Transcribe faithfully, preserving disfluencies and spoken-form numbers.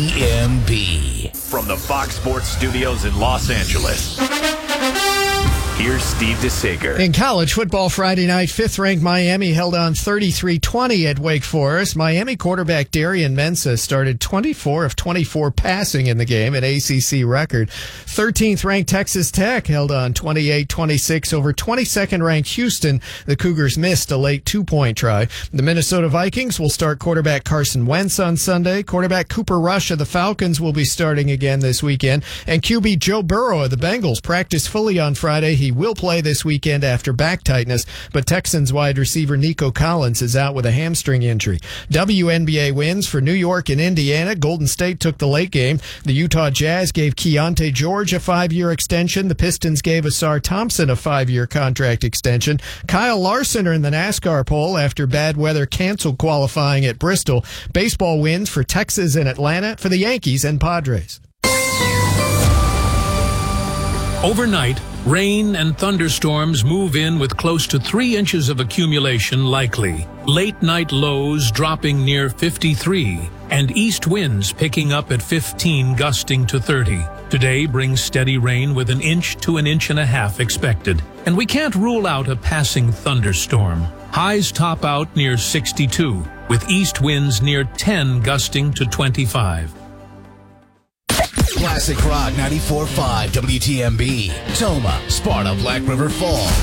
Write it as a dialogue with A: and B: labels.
A: M B.
B: From the Fox Sports Studios in Los Angeles, here's Steve DeSager.
C: In college football Friday night, fifth-ranked Miami held on thirty-three twenty at Wake Forest. Miami quarterback Darian Mensah started twenty-four of twenty-four passing in the game, an A C C record. thirteenth-ranked Texas Tech held on twenty-eight twenty-six over twenty-second-ranked Houston. The Cougars missed a late two-point try. The Minnesota Vikings will start quarterback Carson Wentz on Sunday. Quarterback Cooper Rush of the Falcons will be starting again this weekend. And Q B Joe Burrow of the Bengals practiced fully on Friday. He will play this weekend after back tightness, but Texans wide receiver Nico Collins is out with a hamstring injury. W N B A wins for New York and Indiana. Golden State took the late game. The Utah Jazz gave Keontae George a five-year extension. The Pistons gave Asar Thompson a five-year contract extension. Kyle Larson are in the NASCAR poll after bad weather canceled qualifying at Bristol. Baseball wins for Texas and Atlanta, for the Yankees and Padres.
D: Overnight, rain and thunderstorms move in with close to three inches of accumulation likely. Late night lows dropping near fifty-three, and east winds picking up at fifteen, gusting to thirty. Today brings steady rain with an inch to an inch and a half expected, and we can't rule out a passing thunderstorm. Highs top out near sixty-two, with east winds near ten, gusting to twenty-five.
A: Classic Rock ninety-four point five W T M B. Toma, Sparta, Black River Falls.